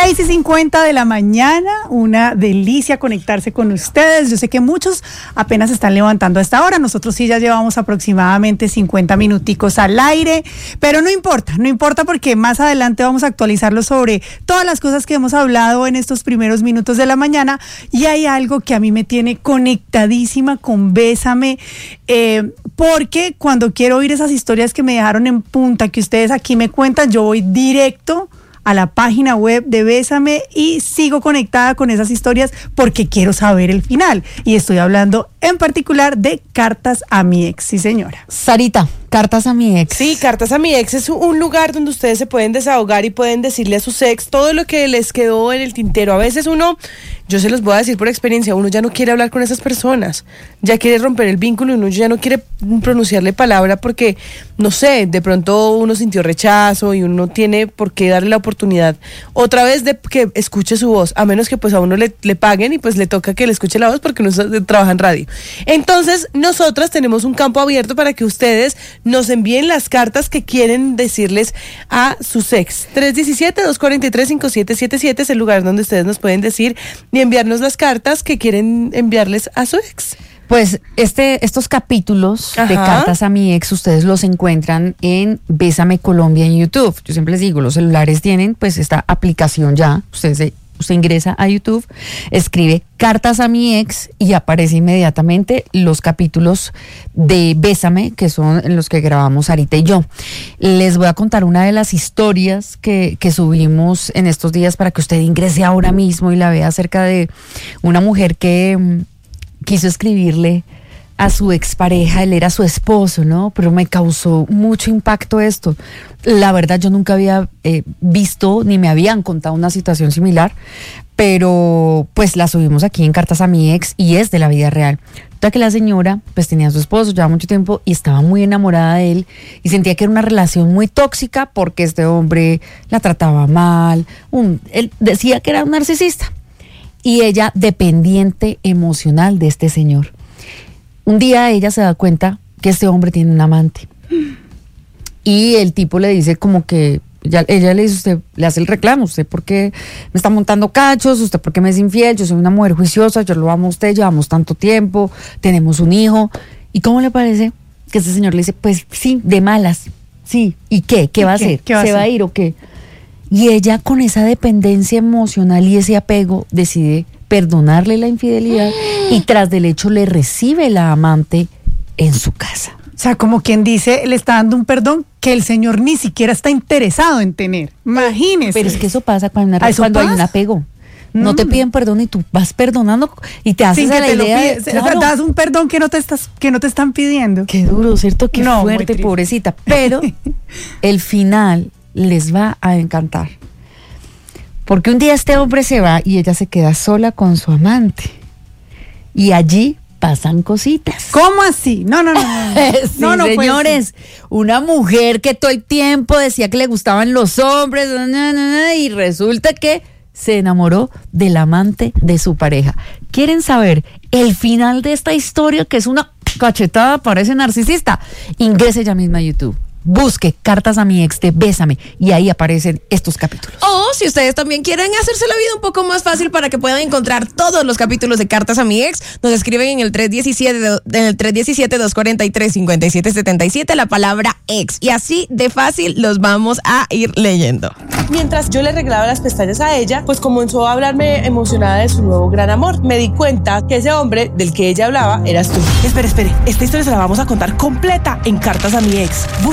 6:50 de la mañana, una delicia conectarse con ustedes. Yo sé que muchos apenas están levantando a esta hora, nosotros sí ya llevamos aproximadamente 50 minuticos al aire, pero no importa porque más adelante vamos a actualizarlo sobre todas las cosas que hemos hablado en estos primeros minutos de la mañana, y hay algo que a mí me tiene conectadísima con Bésame, porque cuando quiero oír esas historias que me dejaron en punta, que ustedes aquí me cuentan, yo voy directo a la página web de Bésame y sigo conectada con esas historias porque quiero saber el final. Y estoy hablando en particular de Cartas a mi ex. Sí, señora. Sarita, Cartas a mi ex. Sí, Cartas a mi ex es un lugar donde ustedes se pueden desahogar y pueden decirle a sus ex todo lo que les quedó en el tintero. A veces yo se los voy a decir por experiencia, uno ya no quiere hablar con esas personas, ya quiere romper el vínculo y uno ya no quiere pronunciarle palabra porque, no sé, de pronto uno sintió rechazo y uno no tiene por qué darle la oportunidad otra vez de que escuche su voz, a menos que pues a uno le paguen y pues le toca que le escuche la voz porque uno trabaja en radio. Entonces, nosotras tenemos un campo abierto para que ustedes nos envíen las cartas que quieren decirles a sus ex. 317-243-5777 es el lugar donde ustedes nos pueden decir y enviarnos las cartas que quieren enviarles a su ex. Pues estos capítulos de Cartas a mi ex, ustedes los encuentran en Bésame Colombia en YouTube. Yo siempre les digo, los celulares tienen pues esta aplicación ya. Usted ingresa a YouTube, escribe Cartas a mi ex y aparece inmediatamente los capítulos de Bésame, que son los que grabamos Sarita y yo. Les voy a contar una de las historias que subimos en estos días para que usted ingrese ahora mismo y la vea, acerca de una mujer que quiso escribirle a su expareja. Él era su esposo, ¿no? Pero me causó mucho impacto esto. La verdad, yo nunca había visto ni me habían contado una situación similar, pero pues la subimos aquí en Cartas a mi ex y es de la vida real. Toda que la señora pues tenía a su esposo ya mucho tiempo y estaba muy enamorada de él y sentía que era una relación muy tóxica porque este hombre la trataba mal, él decía que era un narcisista y ella dependiente emocional de este señor. Un día ella se da cuenta que este hombre tiene un amante y el tipo le dice como que, ella le dice, usted le hace el reclamo, usted por qué me está montando cachos, usted por qué me es infiel, yo soy una mujer juiciosa, yo lo amo a usted, llevamos tanto tiempo, tenemos un hijo. ¿Y cómo le parece que este señor le dice, pues sí, de malas, sí, ¿y qué? ¿Qué va a hacer? ¿Se va a ir o qué? Y ella, con esa dependencia emocional y ese apego, decide perdonarle la infidelidad y tras del hecho le recibe la amante en su casa. O sea, como quien dice, le está dando un perdón que el señor ni siquiera está interesado en tener. Imagínese. Pero es que eso pasa cuando hay un apego. No te piden perdón y tú vas perdonando y te haces a la idea. Claro. Das un perdón que no te están pidiendo. Qué duro, ¿cierto? Qué fuerte, pobrecita. Pero el final les va a encantar. Porque un día este hombre se va y ella se queda sola con su amante. Y allí pasan cositas. ¿Cómo así? No. Sí, no, señores, una mujer que todo el tiempo decía que le gustaban los hombres, y resulta que se enamoró del amante de su pareja. ¿Quieren saber el final de esta historia, que es una cachetada para ese narcisista? Ingrese ya mismo a YouTube. Busque Cartas a mi ex de Bésame y ahí aparecen estos capítulos. O si ustedes también quieren hacerse la vida un poco más fácil para que puedan encontrar todos los capítulos de Cartas a mi ex, nos escriben en el 317-243-5777 la palabra ex y así de fácil los vamos a ir leyendo. Mientras yo le arreglaba las pestañas a ella, pues comenzó a hablarme emocionada de su nuevo gran amor. Me di cuenta que ese hombre del que ella hablaba eras tú. Espere, esta historia se la vamos a contar completa en Cartas a mi ex.